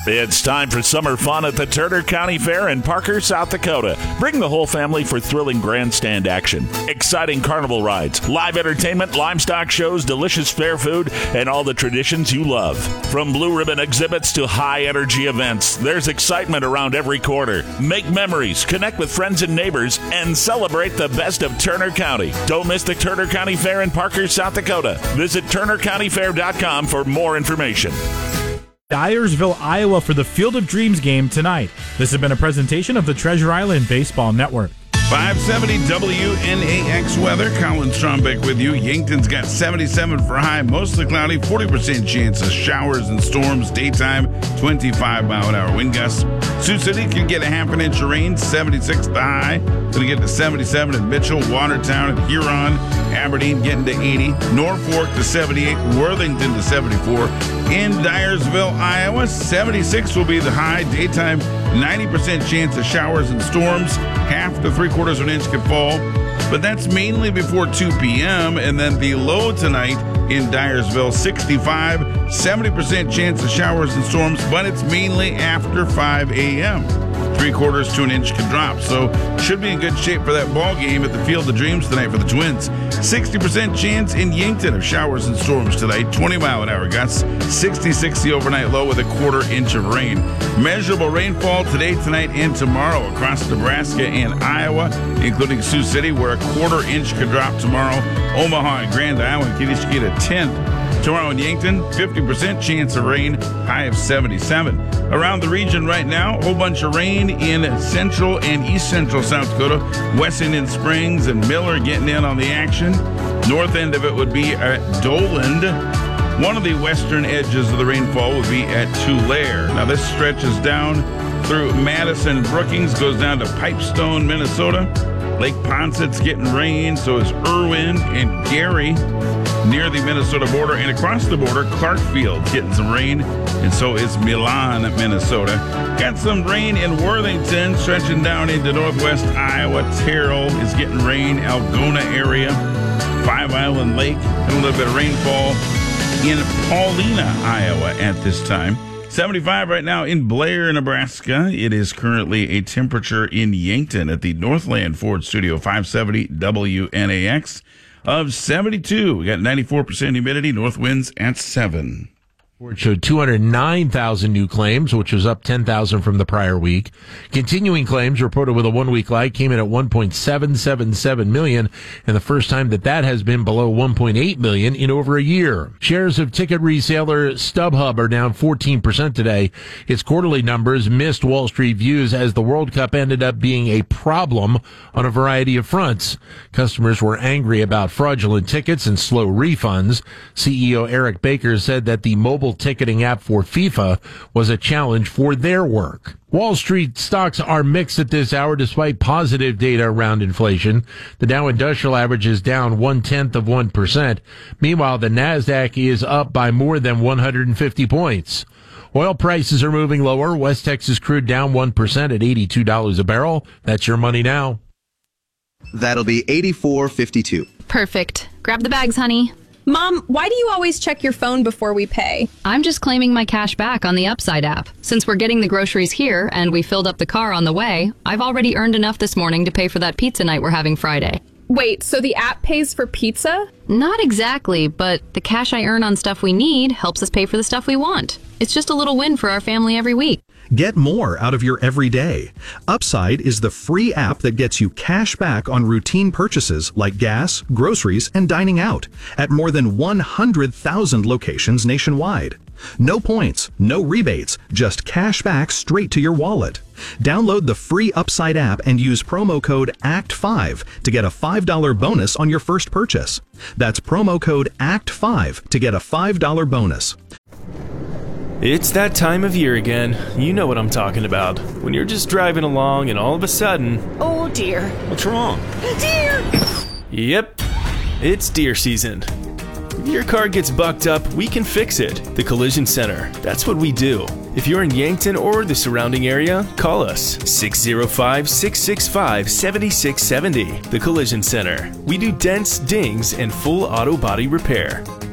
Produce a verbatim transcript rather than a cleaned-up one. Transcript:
It's time for summer fun at the Turner County Fair in Parker, South Dakota. Bring the whole family for thrilling grandstand action, exciting carnival rides, live entertainment, livestock shows, delicious fair food, and all the traditions you love. From blue ribbon exhibits to high-energy events, there's excitement around every corner. Make memories, connect with friends and neighbors, and celebrate the best of Turner County. Don't miss the Turner County Fair in Parker, South Dakota. Visit turner county fair dot com for more information. Dyersville, Iowa for the Field of Dreams game tonight. This has been a presentation of the Treasure Island Baseball Network. five seventy W N A X weather. Colin Strombeck with you. Yankton's got seventy-seven for high, mostly cloudy, forty percent chance of showers and storms. Daytime, twenty-five mile an hour wind gusts. Sioux City can get a half an inch of rain, seventy-six the high. Going to get to seventy-seven at Mitchell, Watertown, and Huron. Aberdeen getting to eighty. Norfolk to seventy-eight. Worthington to seventy-four. In Dyersville, Iowa, seventy-six will be the high. Daytime, ninety percent chance of showers and storms. Half to three quarters of an inch could fall. But that's mainly before two p.m. And then the low tonight in Dyersville, sixty-five. seventy percent chance of showers and storms, but it's mainly after five a.m. Three quarters to an inch could drop. So should be in good shape for that ball game at the Field of Dreams tonight for the Twins. sixty percent chance in Yankton of showers and storms tonight. twenty mile an hour gusts. sixty-six the overnight low with a quarter inch of rain. Measurable rainfall today, tonight, and tomorrow across Nebraska and Iowa, including Sioux City, where a quarter inch could drop tomorrow. Omaha and Grand Island can each get a tenth. Tomorrow in Yankton, fifty percent chance of rain, high of seventy-seven. Around the region right now, a whole bunch of rain in central and east central South Dakota. Wessington Springs and Miller getting in on the action. North end of it would be at Doland. One of the western edges of the rainfall would be at Tulare. Now this stretches down through Madison, Brookings, goes down to Pipestone, Minnesota. Lake Poncet's getting rain, so is Irwin and Gary near the Minnesota border. And across the border, Clarkfield getting some rain, and so is Milan, Minnesota. Got some rain in Worthington, stretching down into northwest Iowa. Terrell is getting rain, Algona area, Five Island Lake, and a little bit of rainfall in Paulina, Iowa at this time. seventy-five right now in Blair, Nebraska. It is currently a temperature in Yankton at the Northland Ford Studio, five seventy W N A X of seventy-two. We got ninety-four percent humidity, north winds at seven. It showed two hundred nine thousand new claims, which was up ten thousand from the prior week. Continuing claims reported with a one-week lag came in at one point seven seven seven million, and the first time that that has been below one point eight million in over a year. Shares of ticket reseller StubHub are down fourteen percent today. Its quarterly numbers missed Wall Street views as the World Cup ended up being a problem on a variety of fronts. Customers were angry about fraudulent tickets and slow refunds. C E O Eric Baker said that the mobile ticketing app for FIFA was a challenge for their work. Wall Street stocks are mixed at this hour despite positive data around inflation. The Dow Industrial Average is down one-tenth of one percent. Meanwhile, the NASDAQ is up by more than one hundred fifty points. Oil prices are moving lower. West Texas crude down one percent at eighty-two dollars a barrel. That's your money now. That'll be eighty-four fifty-two. Perfect. Grab the bags, honey. Mom, why do you always check your phone before we pay? I'm just claiming my cash back on the Upside app. Since we're getting the groceries here and we filled up the car on the way, I've already earned enough this morning to pay for that pizza night we're having Friday. Wait, so the app pays for pizza? Not exactly, but the cash I earn on stuff we need helps us pay for the stuff we want. It's just a little win for our family every week. Get more out of your everyday. Upside is the free app that gets you cash back on routine purchases like gas, groceries, and dining out at more than one hundred thousand locations nationwide. No points, no rebates, just cash back straight to your wallet. Download the free Upside app and use promo code A C T five to get a five dollars bonus on your first purchase. That's promo code A C T five to get a five dollars bonus. It's that time of year again. You know what I'm talking about. When you're just driving along and all of a sudden... Oh dear. What's wrong? Deer! Yep, it's deer season. If your car gets bucked up, we can fix it. The Collision Center. That's what we do. If you're in Yankton or the surrounding area, call us. six oh five, six six five, seven six seven oh. The Collision Center. We do dents, dings, and full auto body repair.